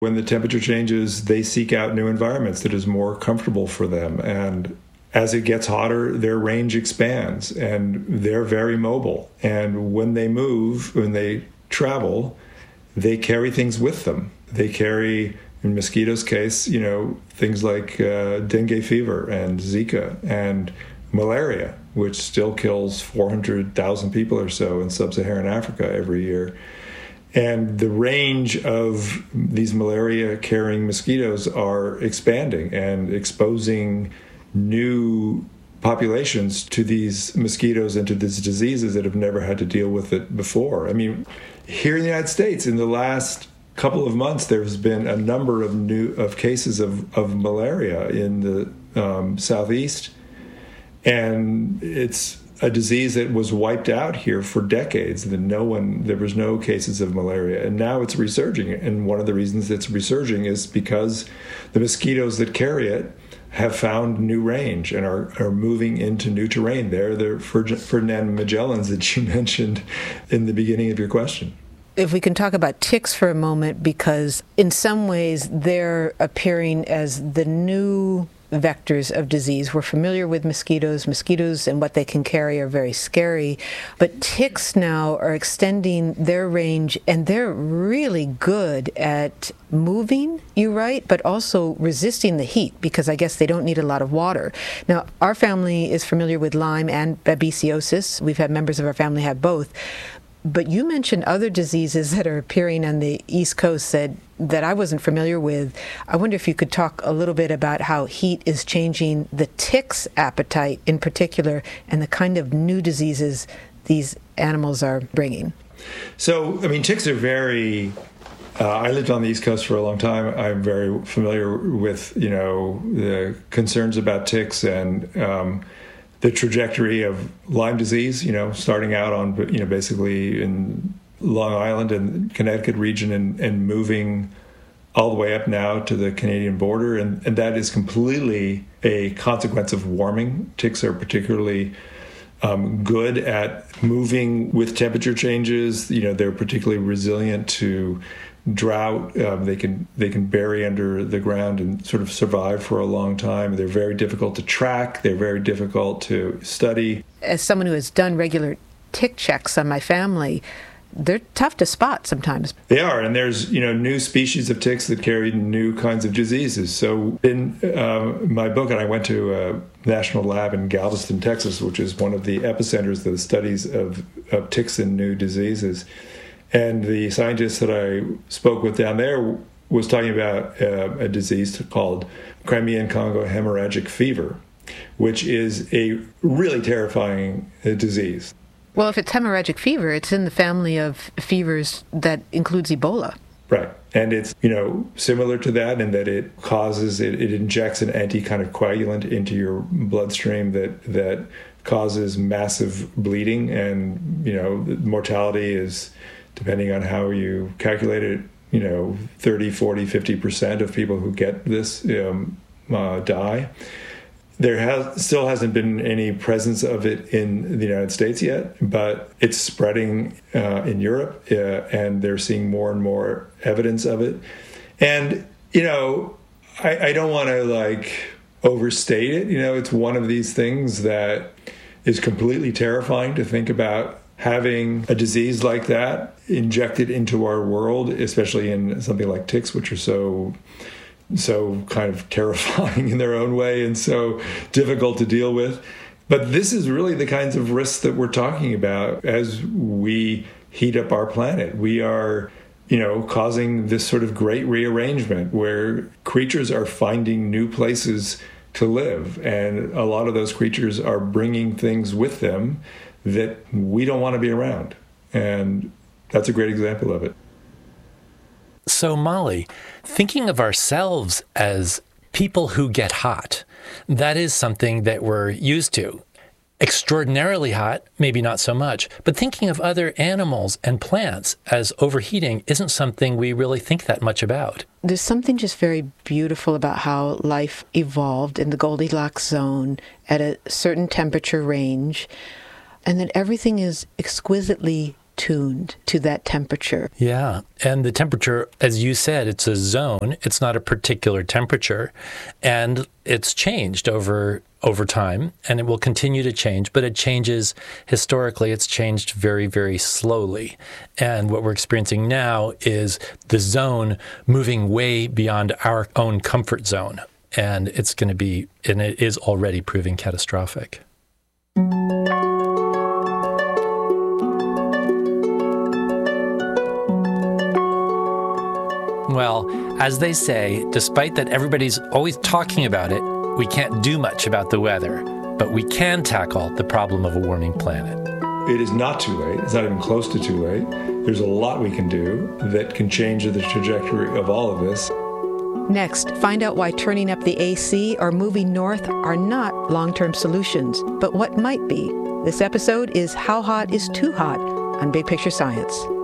When the temperature changes, they seek out new environments that is more comfortable for them. And as it gets hotter, their range expands and they're very mobile. And when they move, when they travel, they carry things with them. They carry, in mosquitoes' case, things like dengue fever and Zika and malaria, which still kills 400,000 people or so in sub-Saharan Africa every year. And the range of these malaria-carrying mosquitoes are expanding and exposing new populations to these mosquitoes and to these diseases that have never had to deal with it before. I mean, here in the United States, in the last couple of months, there's been a number of cases of malaria in the southeast, and it's a disease that was wiped out here for decades. There was no cases of malaria, and now it's resurging. And one of the reasons it's resurging is because the mosquitoes that carry it have found new range and are moving into new terrain. They're the Ferdinand Magellans that you mentioned in the beginning of your question. If we can talk about ticks for a moment, because in some ways they're appearing as the new vectors of disease. We're familiar with mosquitoes. Mosquitoes and what they can carry are very scary. But ticks now are extending their range, and they're really good at moving, you write, but also resisting the heat, because I guess they don't need a lot of water. Now, our family is familiar with Lyme and babesiosis. We've had members of our family have both. But you mentioned other diseases that are appearing on the East Coast that I wasn't familiar with. I wonder if you could talk a little bit about how heat is changing the ticks' appetite in particular and the kind of new diseases these animals are bringing. So, I mean, ticks are very... I lived on the East Coast for a long time. I'm very familiar with, the concerns about ticks and the trajectory of Lyme disease, starting out on, basically in Long Island and Connecticut region and moving all the way up now to the Canadian border. And that is completely a consequence of warming. Ticks are particularly good at moving with temperature changes. They're particularly resilient to drought. They can bury under the ground and sort of survive for a long time. They're very difficult to track. They're very difficult to study. As someone who has done regular tick checks on my family, they're tough to spot sometimes. They are, and there's new species of ticks that carry new kinds of diseases. So in my book, and I went to a national lab in Galveston, Texas, which is one of the epicenters of the studies of ticks and new diseases. And the scientist that I spoke with down there was talking about a disease called Crimean Congo hemorrhagic fever, which is a really terrifying disease. Well, if it's hemorrhagic fever, it's in the family of fevers that includes Ebola. Right. And it's, similar to that in that it injects an kind of coagulant into your bloodstream that causes massive bleeding. And, the mortality is, depending on how you calculate it, 30, 40, 50% of people who get this die. There still hasn't been any presence of it in the United States yet, but it's spreading in Europe, and they're seeing more and more evidence of it. And, I don't want to overstate it. It's one of these things that is completely terrifying to think about, having a disease like that injected into our world, especially in something like ticks, which are so kind of terrifying in their own way and so difficult to deal with. But this is really the kinds of risks that we're talking about as we heat up our planet. We are, causing this sort of great rearrangement where creatures are finding new places to live. And a lot of those creatures are bringing things with them that we don't want to be around. And that's a great example of it. So, Molly, thinking of ourselves as people who get hot, that is something that we're used to. Extraordinarily hot, maybe not so much, but thinking of other animals and plants as overheating isn't something we really think that much about. There's something just very beautiful about how life evolved in the Goldilocks zone at a certain temperature range, and that everything is exquisitely attuned to that temperature. Yeah. And the temperature, as you said, it's a zone. It's not a particular temperature. And it's changed over time, and it will continue to change, but it changes historically. It's changed very, very slowly. And what we're experiencing now is the zone moving way beyond our own comfort zone. And it's going to be, and it is already proving catastrophic. Well, as they say, despite that everybody's always talking about it, we can't do much about the weather, but we can tackle the problem of a warming planet. It is not too late. It's not even close to too late. There's a lot we can do that can change the trajectory of all of this. Next, find out why turning up the AC or moving north are not long-term solutions, but what might be. This episode is How Hot is Too Hot on Big Picture Science.